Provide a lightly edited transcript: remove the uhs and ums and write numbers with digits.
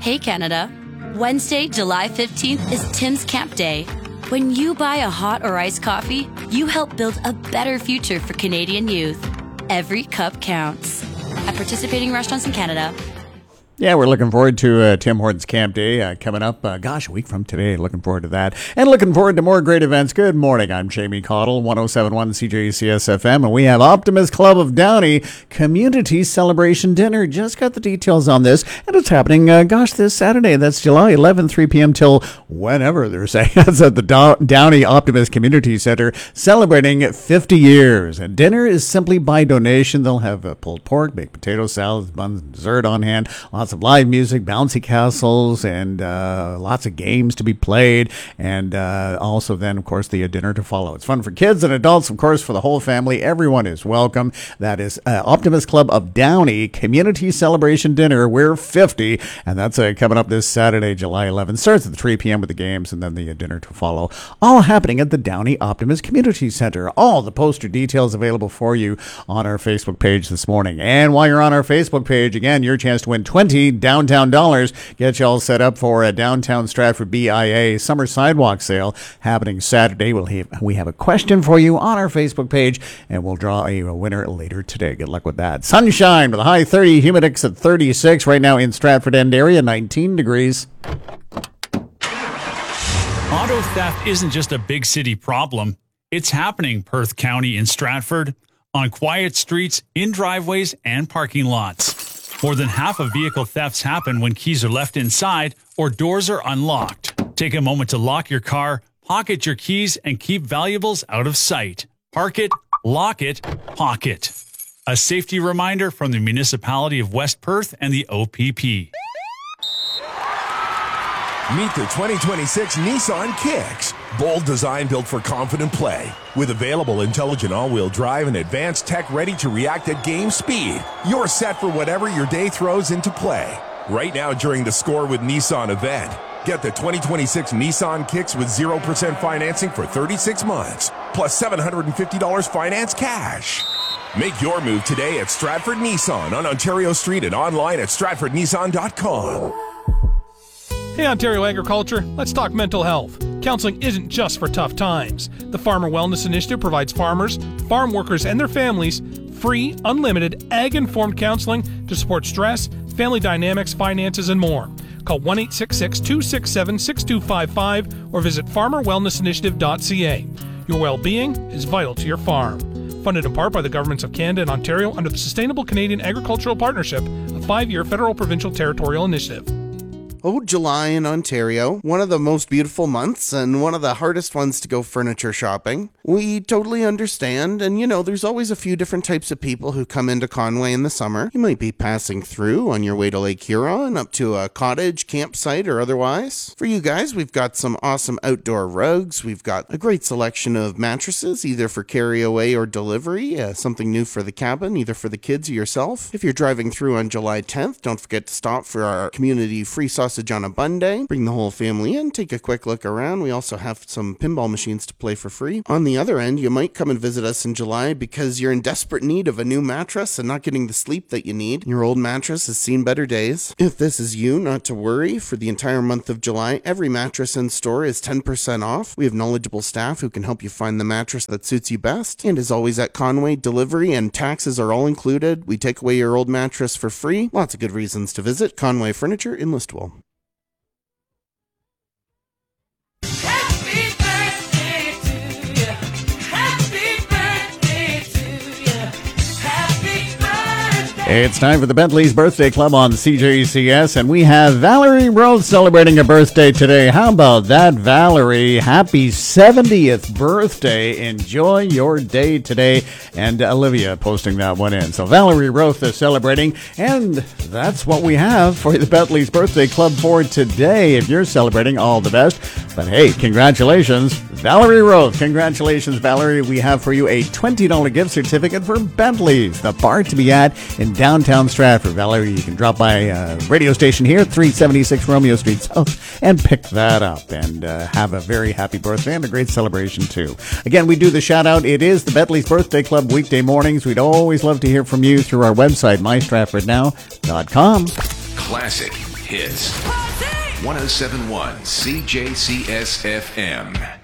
Hey Canada, Wednesday, July 15th is Tim's Camp Day. When you buy a hot or iced coffee, you help build a better future for Canadian youth. Every cup counts. At participating restaurants in Canada. Yeah, we're looking forward to Tim Hortons Camp Day coming up, a week from today. Looking forward to that. And looking forward to more great events. Good morning. I'm Jamie Cottle, 107.1 CJCS FM, and we have Optimist Club of Downey Community Celebration Dinner. Just got the details on this, and it's happening, this Saturday. That's July 11th, 3 p.m. till whenever they're saying. It's at the Downey Optimist Community Center, celebrating 50 years. And dinner is simply by donation. They'll have pulled pork, baked potato salads, buns, dessert on hand, lots of live music, bouncy castles, and lots of games to be played, and also then, of course, the dinner to follow. It's fun for kids and adults, of course, for the whole family. Everyone is welcome. That is Optimist Club of Downey Community Celebration Dinner. We're 50, and that's coming up this Saturday, July 11th. Starts at 3 p.m. with the games, and then the dinner to follow. All happening at the Downey Optimist Community Center. All the poster details available for you on our Facebook page this morning. And while you're on our Facebook page, again, your chance to win 20 downtown dollars. Get you all set up for a downtown Stratford BIA summer sidewalk sale happening Saturday. We have a question for you on our Facebook page, and we'll draw a winner later today. Good luck with that. Sunshine with a high 30, humidex at 36 right now in Stratford End area, 19 degrees. Auto theft isn't just a big city problem. It's happening Perth County in Stratford, on quiet streets, in driveways, and parking lots. More than half of vehicle thefts happen when keys are left inside or doors are unlocked. Take a moment to lock your car, pocket your keys, and keep valuables out of sight. Park it, lock it, pocket. A safety reminder from the Municipality of West Perth and the OPP. Meet the 2026 Nissan Kicks. Bold design built for confident play. With available intelligent all-wheel drive and advanced tech ready to react at game speed, you're set for whatever your day throws into play. Right now during the Score with Nissan event, get the 2026 Nissan Kicks with 0% financing for 36 months, plus $750 finance cash. Make your move today at Stratford Nissan on Ontario Street and online at stratfordnissan.com. Hey Ontario Agriculture, let's talk mental health. Counseling isn't just for tough times. The Farmer Wellness Initiative provides farmers, farm workers, and their families free, unlimited, ag-informed counseling to support stress, family dynamics, finances, and more. Call 1-866-267-6255 or visit farmerwellnessinitiative.ca. Your well-being is vital to your farm. Funded in part by the governments of Canada and Ontario under the Sustainable Canadian Agricultural Partnership, a 5-year federal provincial territorial initiative. Oh, July in Ontario, one of the most beautiful months and one of the hardest ones to go furniture shopping. We totally understand, and there's always a few different types of people who come into Conway in the summer. You might be passing through on your way to Lake Huron, up to a cottage, campsite, or otherwise. For you guys, we've got some awesome outdoor rugs. We've got a great selection of mattresses, either for carry away or delivery, something new for the cabin, either for the kids or yourself. If you're driving through on July 10th, don't forget to stop for our community free sausage on a Bunday. Bring the whole family in, take a quick look around. We also have some pinball machines to play for free. On the other end, you might come and visit us in July because you're in desperate need of a new mattress and not getting the sleep that you need. Your old mattress has seen better days. If this is you, not to worry. For the entire month of July, every mattress in store is 10% off. We have knowledgeable staff who can help you find the mattress that suits you best. And as always at Conway, delivery and taxes are all included. We take away your old mattress for free. Lots of good reasons to visit Conway Furniture in Listowel. It's time for the Bentley's Birthday Club on CJCS, and we have Valerie Rose celebrating a birthday today. How about that, Valerie? Happy 70th birthday. Enjoy your day today. And Olivia posting that one in. So Valerie Rose is celebrating, and that's what we have for the Bentley's Birthday Club for today. If you're celebrating, all the best. But hey, congratulations, Valerie Rose. Congratulations, Valerie. We have for you a $20 gift certificate for Bentley's, the bar to be at in downtown Stratford. Valerie, you can drop by a radio station here, 376 Romeo Street South, and pick that up and have a very happy birthday and a great celebration too. Again, we do the shout out. It is the Bentley's Birthday Club weekday mornings. We'd always love to hear from you through our website, mystratfordnow.com. Classic hits. 107.1 CJCS FM.